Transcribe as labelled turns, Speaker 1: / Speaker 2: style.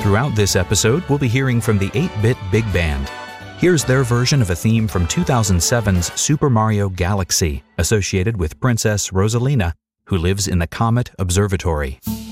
Speaker 1: Throughout this episode, we'll be hearing from the 8-Bit Big Band. Here's their version of a theme from 2007's Super Mario Galaxy, associated with Princess Rosalina, who lives in the Comet Observatory.